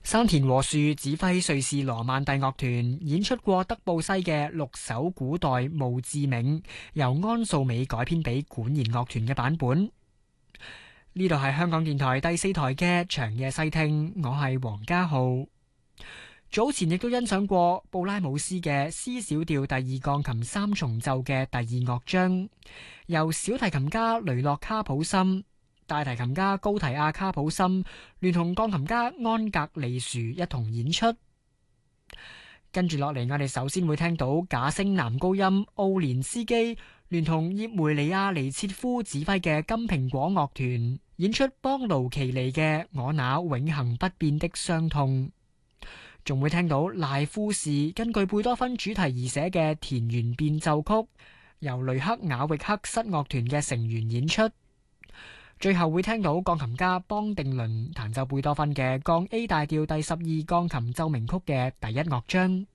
山田和樹指揮瑞士羅曼蒂樂團演出過德布西嘅6首古代墓誌銘，由安素美改編俾管弦樂團嘅版本。呢度係香港電台第4台嘅長夜細聽，我係黃家浩。早前亦都欣賞過布拉姆斯嘅 C 小調第2鋼琴3重奏嘅第2樂章，由小提琴家雷諾卡普森、大提琴家高提亞卡普森聯同鋼琴家安格利殊一同演出。跟住落嚟，我哋首先會聽到假聲男高音奧連斯基聯同葉梅里亞尼切夫指揮嘅金蘋果樂團演出邦盧奇尼嘅我那永恆不變的傷痛，仲會聽到賴夫士根據貝多芬主題而寫嘅田園變奏曲，由雷克雅域克室樂團嘅成員演出。最後會聽到鋼琴家邦定倫彈奏貝多芬嘅降 A 大調第12鋼琴奏鳴曲嘅第1樂章。